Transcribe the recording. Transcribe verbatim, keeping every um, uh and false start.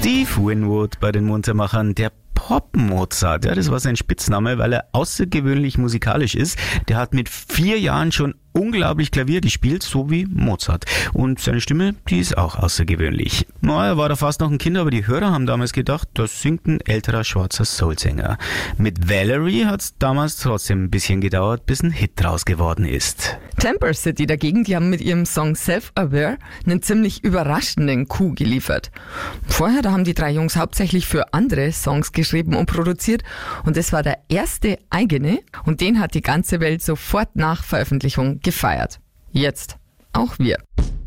Steve Winwood bei den Muntermachern, der Pop-Mozart, ja, das war sein Spitzname, weil er außergewöhnlich musikalisch ist. Der hat mit vier Jahren schon unglaublich Klavier gespielt, so wie Mozart. Und seine Stimme, die ist auch außergewöhnlich. Na, er war da fast noch ein Kind, aber die Hörer haben damals gedacht, das singt ein älterer schwarzer Soulsänger. Mit Valerie hat es damals trotzdem ein bisschen gedauert, bis ein Hit draus geworden ist. Temper City dagegen, die haben mit ihrem Song Self-Aware einen ziemlich überraschenden Coup geliefert. Vorher, da haben die drei Jungs hauptsächlich für andere Songs geschrieben und produziert und das war der erste eigene und den hat die ganze Welt sofort nach Veröffentlichung gefeiert. Jetzt auch wir.